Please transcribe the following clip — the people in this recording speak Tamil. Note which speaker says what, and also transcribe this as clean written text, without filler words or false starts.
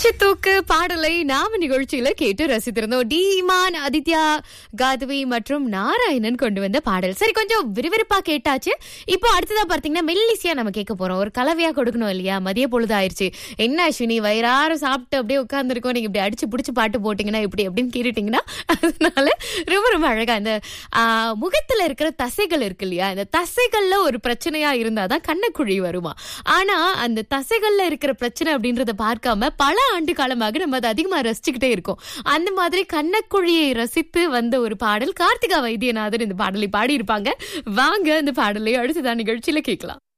Speaker 1: மூச்சு தூக்கு பாடலை நாம நிகழ்ச்சியில கேட்டு ரசித்திருந்தோம். டீமான், ஆதித்யா, காதவி மற்றும் நாராயணன் கொண்டு வந்த பாடல். சரி, கொஞ்சம் விறுவிறுப்பா கேட்டாச்சு. இப்போ அடுத்ததா பார்த்தீங்கன்னா மெல்லிசியா நம்ம கேட்க போறோம். ஒரு கலவையா கொடுக்கணும் இல்லையா? மதிய பொழுது ஆயிடுச்சு. என்ன அஸ்வினி, வயிறார சாப்பிட்டு அப்படியே உட்கார்ந்துருக்கோம், நீங்க இப்படி அடிச்சு பிடிச்சு பாட்டு போட்டீங்கன்னா இப்படி அப்படின்னு கேட்டுட்டீங்கன்னா, அதனால ரொம்ப ரொம்ப அழகா இந்த முகத்துல இருக்கிற தசைகள் இருக்கு இல்லையா, இந்த தசைகள்ல ஒரு பிரச்சனையா இருந்தாதான் கண்ணக்குழி வருமா. ஆனா அந்த தசைகள்ல இருக்கிற பிரச்சனை அப்படின்றத பார்க்காம பல ஆண்டு காலமாக நம்ம அதை அதிகமா ரசிச்சுக்கிட்டே இருக்கோம். அந்த மாதிரி கண்ணக்குழியை ரசித்து வந்த ஒரு பாடல். கார்த்திகா வைத்தியநாதன் இந்த பாடலை பாடியிருப்பாங்க. வாங்க அந்த பாடலை அடுத்ததான் நிகழ்ச்சியில கேட்கலாம்.